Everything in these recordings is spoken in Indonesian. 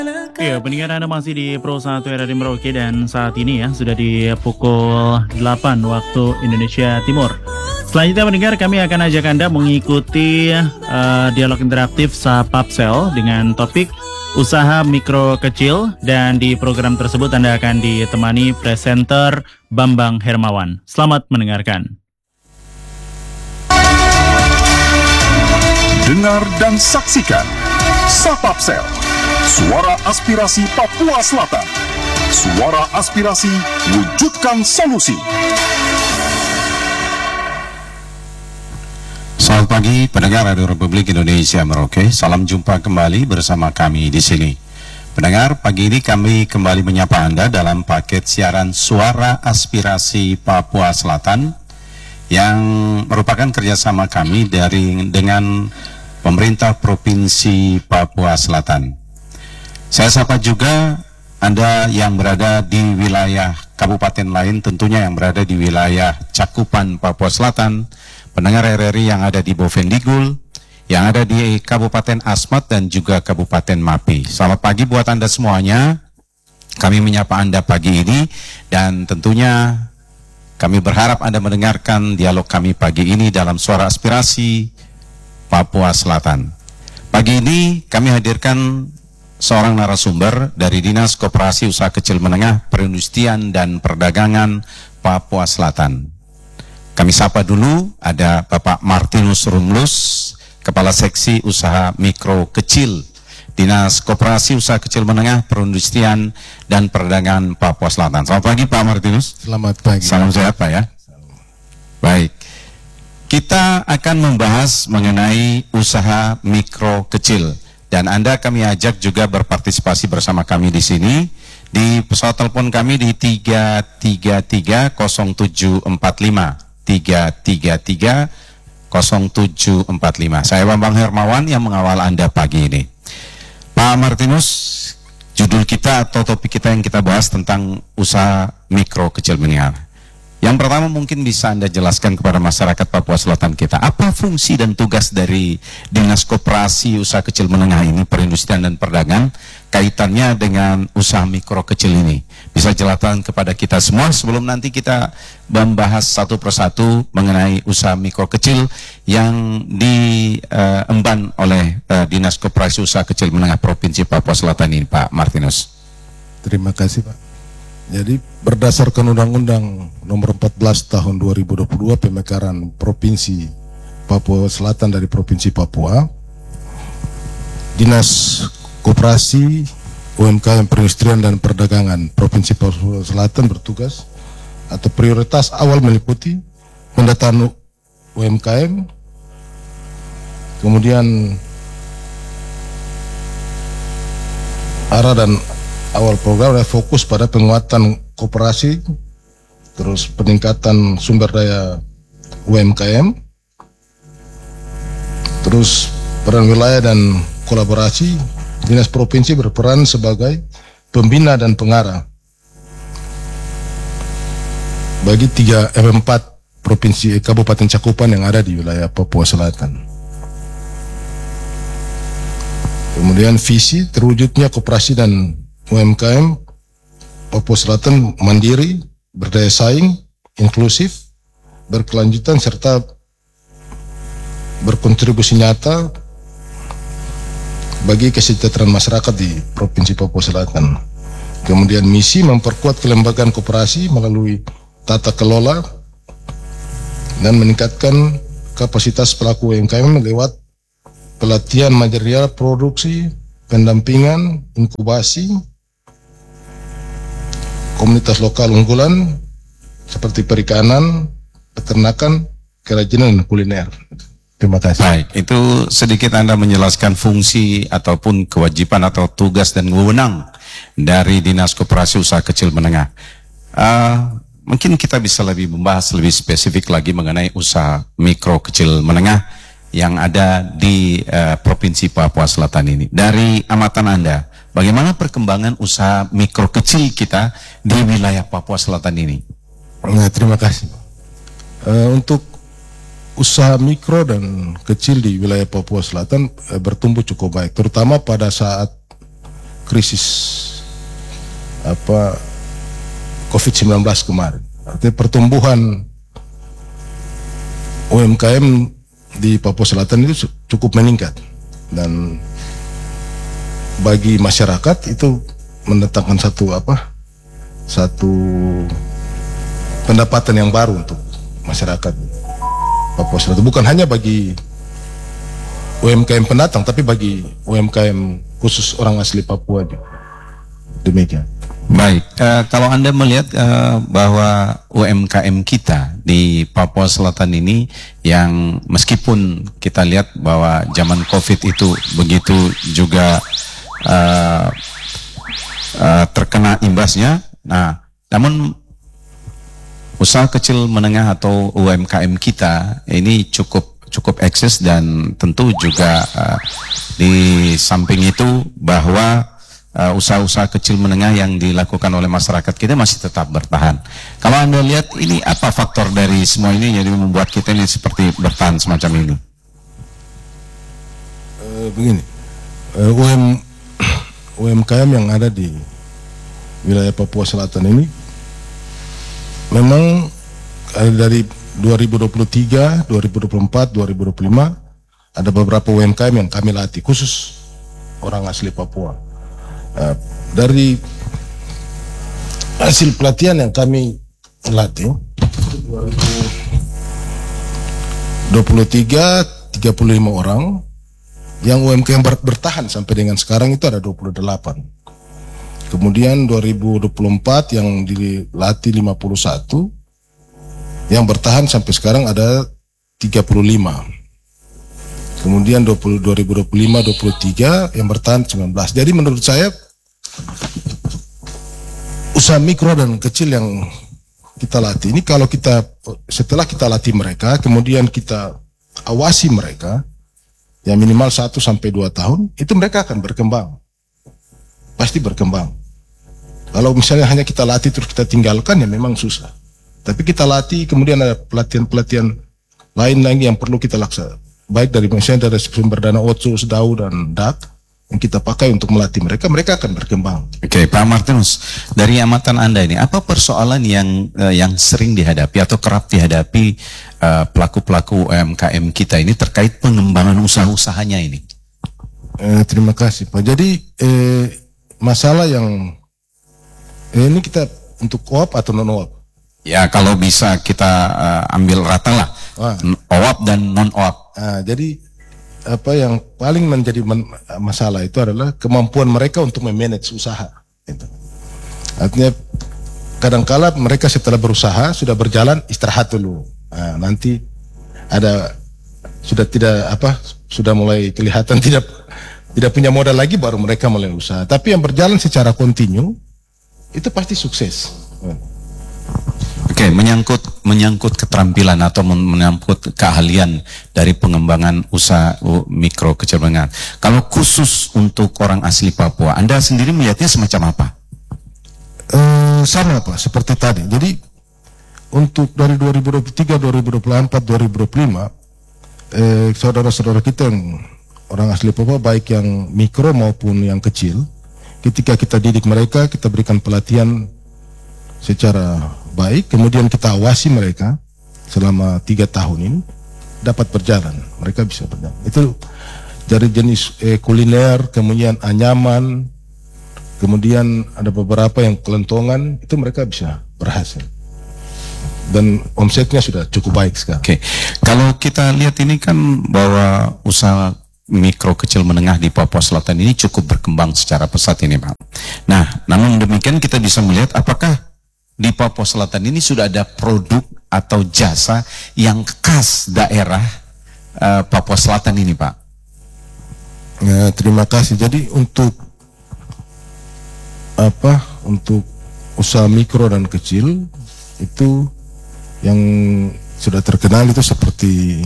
Iya, pendengar Anda masih di Pro 1 RRI Merauke dan saat ini ya sudah di pukul 8 waktu Indonesia Timur. Selanjutnya pendengar, kami akan ajak Anda mengikuti dialog interaktif Sapapsel dengan topik usaha mikro kecil, dan di program tersebut Anda akan ditemani presenter Bambang Hermawan. Selamat mendengarkan. Dengar dan saksikan Sapapsel, suara aspirasi Papua Selatan. Suara aspirasi, wujudkan solusi. Selamat pagi pendengar Radio Republik Indonesia Merauke. Salam jumpa kembali bersama kami di sini. Pendengar, pagi ini kami kembali menyapa Anda dalam paket siaran Suara Aspirasi Papua Selatan yang merupakan kerjasama kami dengan pemerintah Provinsi Papua Selatan. Saya sapa juga Anda yang berada di wilayah kabupaten lain, tentunya yang berada di wilayah cakupan Papua Selatan, pendengar RRI yang ada di Bovendigul, yang ada di Kabupaten Asmat dan juga Kabupaten Mapi. Selamat pagi buat Anda semuanya. Kami menyapa Anda pagi ini dan tentunya kami berharap Anda mendengarkan dialog kami pagi ini dalam Suara Aspirasi Papua Selatan. Pagi ini kami hadirkan seorang narasumber dari Dinas Koperasi Usaha Kecil Menengah, Perindustrian dan Perdagangan Papua Selatan. Kami sapa dulu, ada Bapak Martinus Rumlus, Kepala Seksi Usaha Mikro Kecil, Dinas Koperasi Usaha Kecil Menengah, Perindustrian dan Perdagangan Papua Selatan. Selamat pagi Pak Martinus. Selamat pagi. Salam sehat Pak ya. Baik. Kita akan membahas mengenai usaha mikro kecil dan Anda kami ajak juga berpartisipasi bersama kami di sini di pesawat telepon kami di 3330745 3330745. Saya Bambang Hermawan yang mengawal Anda pagi ini. Pak Martinus, judul kita atau topik kita yang kita bahas tentang usaha mikro kecil menengah. Yang pertama mungkin bisa Anda jelaskan kepada masyarakat Papua Selatan kita, apa fungsi dan tugas dari Dinas Koperasi Usaha Kecil Menengah ini, Perindustrian dan Perdagangan, kaitannya dengan usaha mikro kecil ini. Bisa jelaskan kepada kita semua sebelum nanti kita membahas satu persatu mengenai usaha mikro kecil yang diemban oleh Dinas Koperasi Usaha Kecil Menengah Provinsi Papua Selatan ini, Pak Martinus. Terima kasih Pak. Jadi berdasarkan Undang-Undang Nomor 14 Tahun 2022 Pemekaran Provinsi Papua Selatan dari Provinsi Papua, Dinas Koperasi UMKM Perindustrian dan Perdagangan Provinsi Papua Selatan bertugas atau prioritas awal meliputi pendataan UMKM, kemudian arah dan awal program adalah fokus pada penguatan koperasi, terus peningkatan sumber daya UMKM, terus peran wilayah dan kolaborasi. Dinas Provinsi berperan sebagai pembina dan pengarah bagi 4 provinsi kabupaten cakupan yang ada di wilayah Papua Selatan. Kemudian visi terwujudnya koperasi dan UMKM Papua Selatan mandiri, berdaya saing, inklusif, berkelanjutan, serta berkontribusi nyata bagi kesejahteraan masyarakat di Provinsi Papua Selatan. Kemudian misi memperkuat kelembagaan koperasi melalui tata kelola dan meningkatkan kapasitas pelaku UMKM lewat pelatihan material produksi, pendampingan, inkubasi, komunitas lokal unggulan seperti perikanan, peternakan, kerajinan, dan kuliner. Terima kasih. Baik, itu sedikit Anda menjelaskan fungsi ataupun kewajiban atau tugas dan wewenang dari Dinas Koperasi Usaha Kecil Menengah. Mungkin kita bisa lebih membahas lebih spesifik lagi mengenai usaha mikro kecil menengah yang ada di Provinsi Papua Selatan ini. Dari amatan Anda, bagaimana perkembangan usaha mikro kecil kita di wilayah Papua Selatan ini? Nah, terima kasih. Untuk usaha mikro dan kecil di wilayah Papua Selatan bertumbuh cukup baik, terutama pada saat krisis COVID-19 kemarin. Artinya pertumbuhan UMKM di Papua Selatan itu cukup meningkat, dan bagi masyarakat itu mendatangkan satu pendapatan yang baru untuk masyarakat Papua Selatan. Bukan hanya bagi UMKM pendatang, tapi bagi UMKM khusus orang asli Papua juga. Demikian. Baik, kalau Anda melihat bahwa UMKM kita di Papua Selatan ini yang meskipun kita lihat bahwa zaman COVID itu begitu juga terkena imbasnya, nah namun usaha kecil menengah atau UMKM kita ini cukup eksis, dan tentu juga di samping itu bahwa usaha-usaha kecil menengah yang dilakukan oleh masyarakat kita masih tetap bertahan. Kalau Anda lihat ini apa faktor dari semua ini yang membuat kita ini seperti bertahan semacam ini? Begini, UMKM yang ada di wilayah Papua Selatan ini memang dari 2023, 2024, 2025 ada beberapa UMKM yang kami latih khusus orang asli Papua. Dari hasil pelatihan yang kami latih 35 orang yang UMKM bertahan sampai dengan sekarang itu ada 28. Kemudian 2024 yang dilatih 51, yang bertahan sampai sekarang ada 35. Kemudian 2025-23 yang bertahan 19. Jadi menurut saya usaha mikro dan kecil yang kita latih ini, kalau setelah kita latih mereka, kemudian kita awasi mereka ya minimal 1 sampai 2 tahun, itu mereka akan berkembang. Pasti berkembang. Kalau misalnya hanya kita latih terus kita tinggalkan ya memang susah. Tapi kita latih, kemudian ada pelatihan-pelatihan lain lagi yang perlu kita laksanakan. Baik dari misalnya dari sumber dana OTSU, SDAU, dan DAK yang kita pakai untuk melatih mereka, mereka akan berkembang. Oke, Pak Martinus, dari amatan Anda ini, apa persoalan yang sering dihadapi atau kerap dihadapi pelaku-pelaku UMKM kita ini terkait pengembangan usaha-usahanya ini? Terima kasih Pak. Jadi masalah yang ini kita untuk OAP atau non-OAP? Ya, kalau bisa kita ambil rata lah, OAP dan non-OAP. Jadi apa yang paling menjadi masalah itu adalah kemampuan mereka untuk memanage usaha. Gitu. Artinya kadangkala mereka setelah berusaha sudah berjalan istirahat dulu. Nanti ada sudah mulai kelihatan tidak punya modal lagi, baru mereka mulai usaha. Tapi yang berjalan secara kontinu itu pasti sukses. Oke, menyangkut keterampilan atau menyangkut keahlian dari pengembangan usaha mikro kecil menengah. Kalau khusus untuk orang asli Papua, Anda sendiri melihatnya semacam apa? Sama Pak, seperti tadi. Jadi untuk dari 2023, 2024, 2025, saudara-saudara kita yang orang asli Papua, baik yang mikro maupun yang kecil, ketika kita didik mereka, kita berikan pelatihan secara baik, kemudian kita awasi mereka selama 3 tahun ini dapat berjalan, mereka bisa berjalan. Itu dari jenis kuliner, kemudian anyaman, kemudian ada beberapa yang kelentongan, itu mereka bisa berhasil. Dan omsetnya sudah cukup baik sekarang. Oke, kalau kita lihat ini kan bahwa usaha mikro kecil menengah di Papua Selatan ini cukup berkembang secara pesat ini Pak. Nah, namun demikian kita bisa melihat apakah di Papua Selatan ini sudah ada produk atau jasa yang khas daerah Papua Selatan ini Pak? Ya, terima kasih. Jadi untuk usaha mikro dan kecil itu yang sudah terkenal itu seperti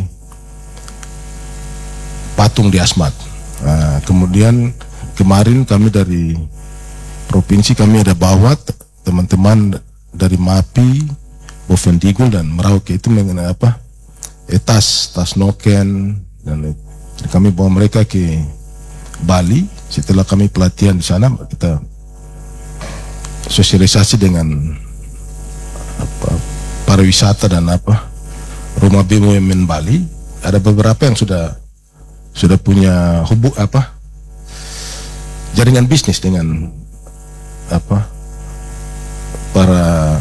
patung di Asmat. Kemudian kemarin kami dari provinsi, kami ada bawa teman-teman dari MAPI, Bovendigul dan Merauke itu mengenai tas noken, dan kami bawa mereka ke Bali Setelah kami pelatihan di sana, kita sosialisasi dengan pariwisata dan rumah BUMN Bali. Ada beberapa yang sudah punya jaringan bisnis dengan para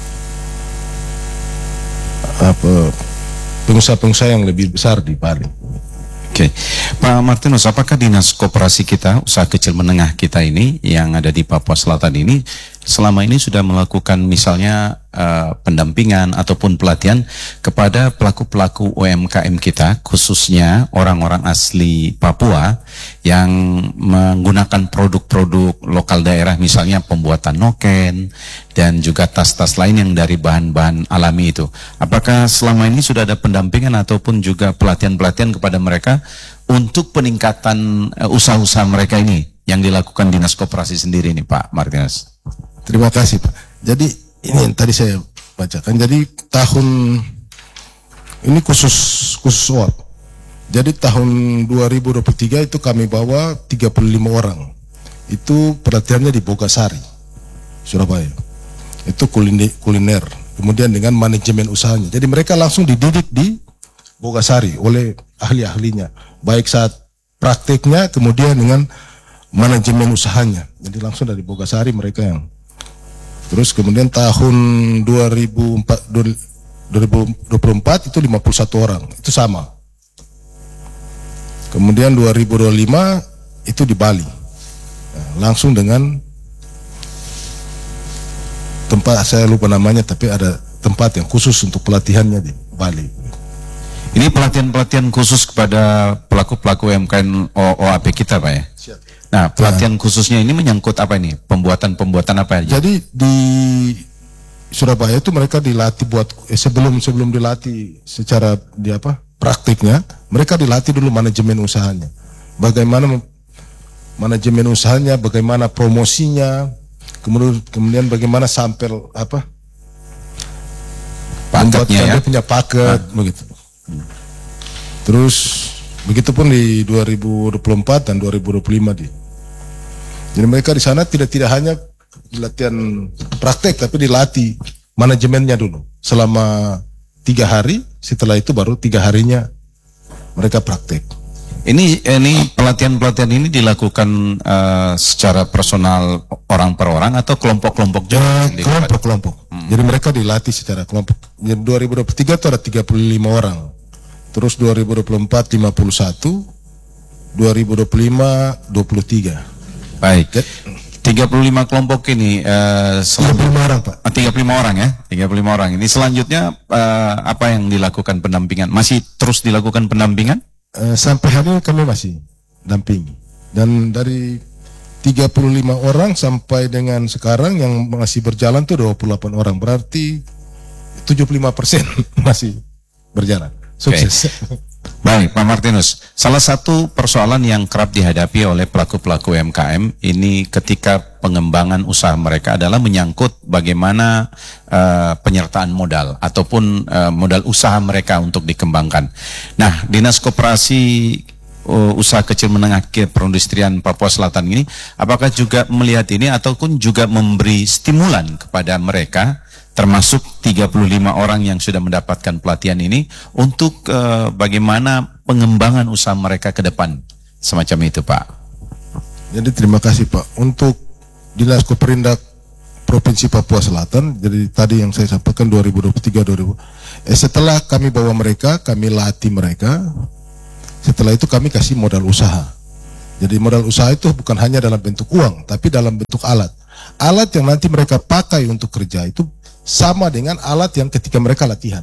pengusaha-pengusaha yang lebih besar di Bali. Oke, Pak Martinus, apakah dinas koperasi kita, usaha kecil menengah kita ini yang ada di Papua Selatan ini selama ini sudah melakukan misalnya pendampingan ataupun pelatihan kepada pelaku-pelaku UMKM kita, khususnya orang-orang asli Papua yang menggunakan produk-produk lokal daerah, misalnya pembuatan noken dan juga tas-tas lain yang dari bahan-bahan alami itu. Apakah selama ini sudah ada pendampingan ataupun juga pelatihan-pelatihan kepada mereka untuk peningkatan usaha-usaha mereka ini yang dilakukan dinas koperasi sendiri nih Pak Martinus? Terima kasih Pak. Jadi ini yang tadi saya bacakan. Jadi tahun ini khusus OAP. Jadi tahun 2023 itu kami bawa 35 orang. Itu pelatihannya di Bogasari, Surabaya. Itu kuliner. Kemudian dengan manajemen usahanya. Jadi mereka langsung dididik di Bogasari oleh ahli-ahlinya. Baik saat prakteknya, kemudian dengan manajemen usahanya. Jadi langsung dari Bogasari mereka yang. Terus kemudian tahun 2024 itu 51 orang, itu sama. Kemudian 2025 itu di Bali, langsung dengan tempat, saya lupa namanya, tapi ada tempat yang khusus untuk pelatihannya di Bali. Ini pelatihan-pelatihan khusus kepada pelaku-pelaku UMKM OAP kita Pak ya? Siap. Nah, pelatihan khususnya ini menyangkut apa ini? Pembuatan apa aja? Jadi di Surabaya itu mereka dilatih sebelum dilatih secara praktiknya, mereka dilatih dulu manajemen usahanya. Bagaimana manajemen usahanya, bagaimana promosinya, kemudian bagaimana sampel paketnya ya? Dia punya paket begitu. Terus begitupun di 2024 dan 2025 Jadi mereka di sana tidak hanya latihan praktek, tapi dilatih manajemennya dulu selama 3 hari. Setelah itu baru 3 harinya mereka praktek. Ini pelatihan ini dilakukan secara personal orang per orang atau kelompok-kelompok juga? Kelompok-kelompok. Jadi mereka dilatih secara kelompok. Jadi 2023 itu ada 35 orang. Terus 2024 51, 2025 23. Baik. 35 kelompok ini 35 orang Pak. 35 orang ya, 35 orang. Ini selanjutnya apa yang dilakukan pendampingan? Masih terus dilakukan pendampingan? Sampai hari ini kami masih dampingi. Dan dari 35 orang sampai dengan sekarang yang masih berjalan tuh 28 orang. Berarti 75% masih berjalan. Sukses. Okay. Baik, Pak Martinus. Salah satu persoalan yang kerap dihadapi oleh pelaku-pelaku UMKM ini ketika pengembangan usaha mereka adalah menyangkut bagaimana penyertaan modal ataupun modal usaha mereka untuk dikembangkan. Nah, Dinas Koperasi Usaha Kecil Menengah Perindustrian Papua Selatan ini apakah juga melihat ini ataupun juga memberi stimulan kepada mereka, termasuk 35 orang yang sudah mendapatkan pelatihan ini untuk bagaimana pengembangan usaha mereka ke depan, semacam itu Pak? Jadi terima kasih Pak. Untuk Dinas Koperindak Provinsi Papua Selatan, jadi tadi yang saya sampaikan 2023 setelah kami bawa mereka, kami latih mereka, setelah itu kami kasih modal usaha. Jadi modal usaha itu bukan hanya dalam bentuk uang, tapi dalam bentuk alat. Alat yang nanti mereka pakai untuk kerja itu sama dengan alat yang ketika mereka latihan.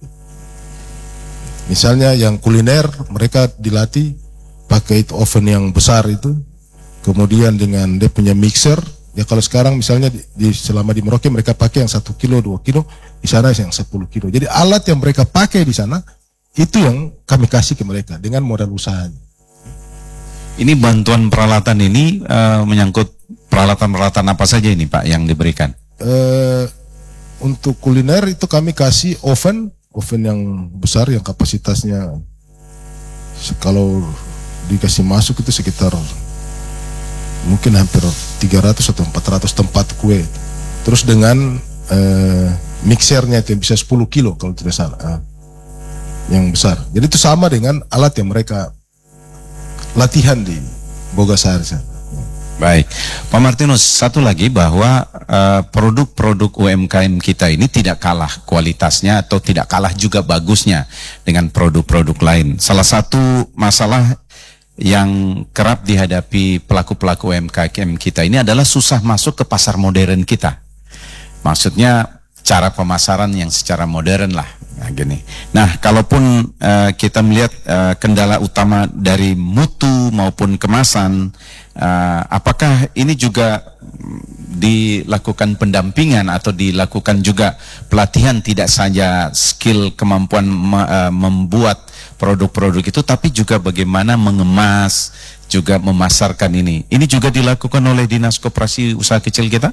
Misalnya yang kuliner, mereka dilatih pakai oven yang besar itu, kemudian dengan dia punya mixer. Ya kalau sekarang misalnya selama di Merauke mereka pakai yang 1 kilo, 2 kilo, di sana yang 10 kilo. Jadi alat yang mereka pakai di sana itu yang kami kasih ke mereka dengan modal usahanya. Ini bantuan peralatan ini menyangkut peralatan-peralatan apa saja ini Pak yang diberikan? Untuk kuliner itu kami kasih oven yang besar yang kapasitasnya kalau dikasih masuk itu sekitar mungkin hampir 300 atau 400 tempat kue. Terus dengan mixernya itu bisa 10 kilo kalau tidak salah, yang besar. Jadi itu sama dengan alat yang mereka latihan di Bogasari. Baik, Pak Martinus, satu lagi bahwa produk-produk UMKM kita ini tidak kalah kualitasnya atau tidak kalah juga bagusnya dengan produk-produk lain. Salah satu masalah yang kerap dihadapi pelaku-pelaku UMKM kita ini adalah susah masuk ke pasar modern kita. Maksudnya cara pemasaran yang secara modern lah. Nah, gini. Nah, kalaupun kita melihat kendala utama dari mutu maupun kemasan, apakah ini juga dilakukan pendampingan atau dilakukan juga pelatihan, tidak saja skill kemampuan membuat produk-produk itu, tapi juga bagaimana mengemas, juga memasarkan ini. Ini juga dilakukan oleh Dinas Koperasi Usaha Kecil kita?